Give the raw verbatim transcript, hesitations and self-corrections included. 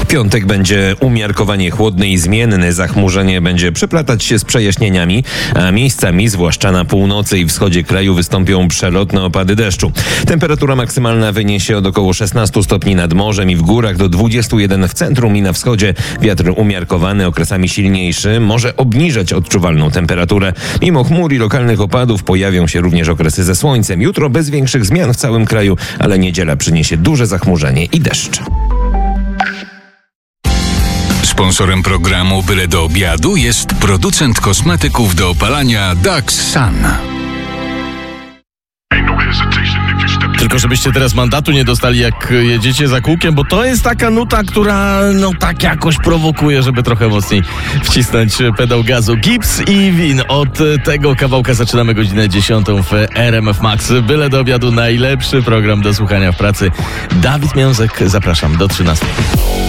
piątek będzie umiarkowanie chłodny i zmienny. Zachmurzenie będzie przeplatać się z przejaśnieniami, a miejscami, zwłaszcza na północy i wschodzie kraju, wystąpią przelotne opady deszczu. Temperatura maksymalna wyniesie od około szesnaście stopni nad morzem i w górach do dwudziestu jeden w centrum i na wschodzie. Wiatr umiarkowany, okresami silniejszy, może obniżać odczuwalną temperaturę. Mimo chmur i lokalnych opadów pojawią się również okresy ze słońcem. Jutro bez większych zmian w całym kraju, ale niedziela przyniesie duże zachmurzenie i deszcz. Sponsorem programu Byle do obiadu jest producent kosmetyków do opalania Dax Sun. Tylko żebyście teraz mandatu nie dostali, jak jedziecie za kółkiem, bo to jest taka nuta, która no tak jakoś prowokuje, żeby trochę mocniej wcisnąć pedał gazu. Gibbs i Win. Od tego kawałka zaczynamy godzinę dziesiątą w R M F Max. Byle do obiadu, najlepszy program do słuchania w pracy. Dawid Miązek, zapraszam do trzynastej.